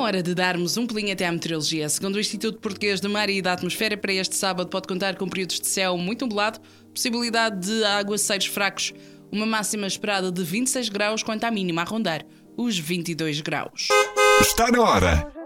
hora de darmos um pulinho até à meteorologia. Segundo o Instituto Português do Mar e da Atmosfera, para este sábado pode contar com períodos de céu muito nublado, possibilidade de aguaceiros fracos, uma máxima esperada de 26 graus, quanto à mínima a rondar os 22 graus. Está na hora.